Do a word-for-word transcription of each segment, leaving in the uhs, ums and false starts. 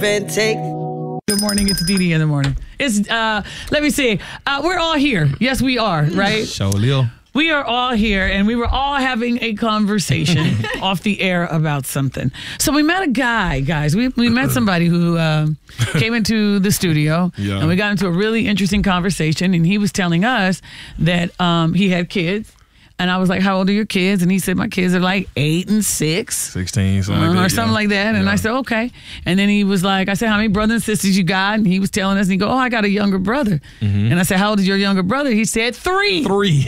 and take. Good morning. It's Dee Dee in the morning. It's uh, let me see. Uh, we're all here. Yes, we are. Right. Show Lil. We are all here, and we were all having a conversation off the air about something. So we met a guy, guys. We we met somebody who uh, came into the studio, Yeah. and we got into a really interesting conversation. And he was telling us that um, he had kids. And I was like, how old are your kids? And he said, my kids are like eight and six. sixteen, something Uh, like that. or something yeah. like that. And Yeah. I said, okay. And then he was like, I said, how many brothers and sisters you got? And he was telling us, and he go, oh, I got a younger brother. Mm-hmm. And I said, how old is your younger brother? He said, three. Three.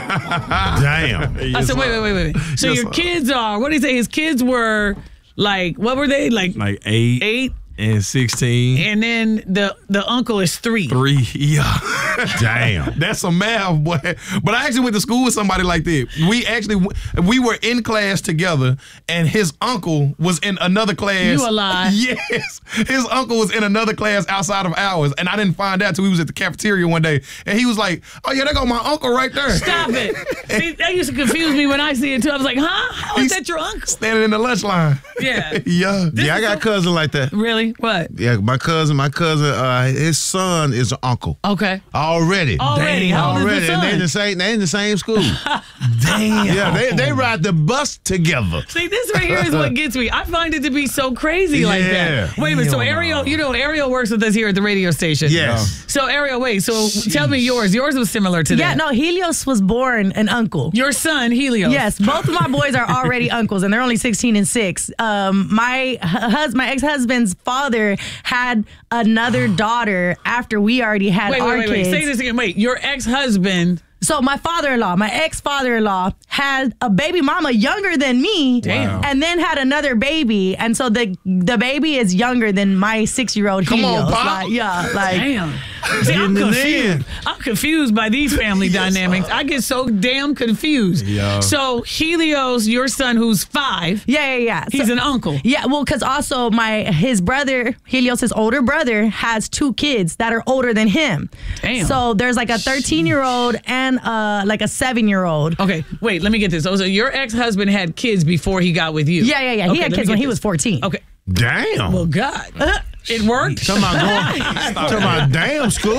Damn. I said, wait, wait, wait, wait. So Yes, your sir. kids are, what did he say? His kids were like, what were they? Like, Like eight, eight? and sixteen. And then the, the uncle is three. Three. Yeah. Damn. That's some math, boy. But I actually went to school with somebody like that. We actually, we were in class together, and his uncle was in another class. You a lie. Yes. His uncle was in another class outside of ours, and I didn't find out till we was at the cafeteria one day. And he was like, oh, yeah, there go my uncle right there. Stop it. See, that used to confuse me when I see it, too. I was like, huh? How is He's that your uncle? Standing in the lunch line. Yeah. Yeah. Yeah, I got a cousin like that. Really? What? Yeah, my cousin, my cousin, uh, his son is an uncle. Okay. Already. Already? Damn. How old is the Already. And they in son? the same they in the same school. Damn. Yeah, they they ride the bus together. See, this right here is what gets me. I find it to be so crazy like Yeah. that. Wait a minute. So Hell Ariel, no. you know, Ariel works with us here at the radio station. Yes. So Ariel, wait. So tell me yours. Yours was similar to that. Yeah, no, Helios was born an uncle. Your son, Helios. Yes, both of my boys are already uncles, and they're only sixteen and six. Um, my hus- my ex-husband's father had another daughter after we already had Wait, our wait, wait, wait. kids. Say this again. Wait, your ex-husband. So my father-in-law, my ex-father-in-law, had a baby mama younger than me, Damn. and then had another baby, and so the the baby is younger than my six-year-old Come on, Helios. Pop. Like, yeah, like Damn. See, I'm Getting it confused. in. I'm confused by these family dynamics. I get so damn confused. Yeah. So Helios, your son, who's five, yeah, yeah, yeah. he's So- an uncle. Yeah, well, because also my his brother Helios, his older brother, has two kids that are older than him. Damn. So there's like a thirteen year old and uh like a seven year old. Okay, wait. Let me get this. Oh, so your ex-husband had kids before he got with you. Yeah, yeah, yeah. Okay, he had let me kids get when he this. was fourteen. Okay. Damn. Well, God, it worked. Talking about going, talking about damn school.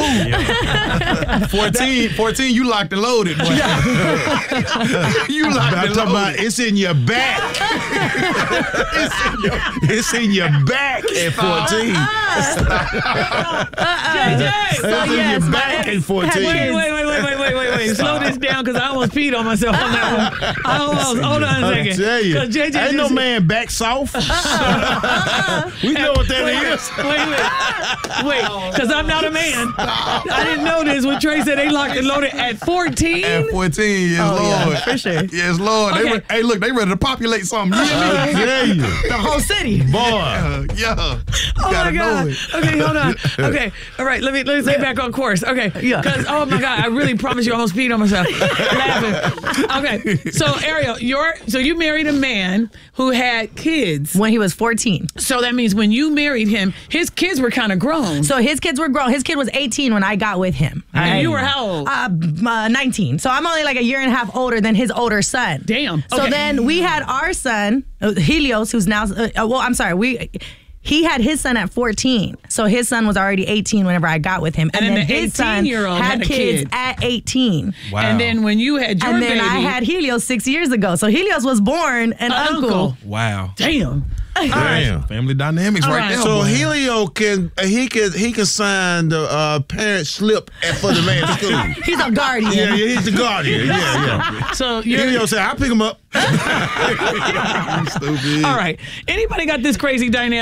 fourteen, fourteen, you locked and loaded, boy. You locked I'm and talking about loaded. it's in your back. it's, in your, it's in your back at fourteen. J J. It's in yes, your my back ex at fourteen. had Wait, kids. wait, wait, wait, wait, wait, wait, wait. Slow this down because I almost peed on myself on that one. I almost, hold on a I second. tell you, 'Cause J J ain't no just- man back soft. We know what that wait, is. Wait, wait, wait, because I'm not a man. I didn't know this when Trey said they locked and loaded at fourteen. At fourteen, yes, Oh, yeah, Lord. for sure. Yes, Lord. They Okay. re- hey, look, they ready to populate something. You hear me? I tell you, The whole city. boy. Uh, yeah. You Oh gotta my God. know it. Okay, hold on. Okay, all right. Let me let me stay back on course. Okay, Yeah. Because oh my God, I really promise you, I almost peed on myself laughing. Okay, so Ariel, you're so you married a man who had kids. When he was fourteen. So that means when you married him, his kids were kind of grown. So his kids were grown. His kid was eighteen when I got with him. And I- you were how old? Uh, uh, nineteen. So I'm only like a year and a half older than his older son. Damn. So Okay. then we had our son, uh, Helios, who's now, uh, uh, well, I'm sorry, we. He had his son at fourteen. So his son was already eighteen whenever I got with him. And then the his son eighteen-year-old had had a kids kid. at eighteen. Wow. And then when you had your And then baby, I had Helios six years ago. So Helios was born an an uncle. uncle. Wow. Damn. Damn. Family dynamics All right, right. there. So boy. Helio can uh, he can he can sign the uh, parent slip at, for the man's school. He's a guardian. Yeah, yeah, he's the guardian. Yeah, yeah. So you're Helio said, "I'll pick him up." Stupid. all right. Anybody got this crazy dynamic?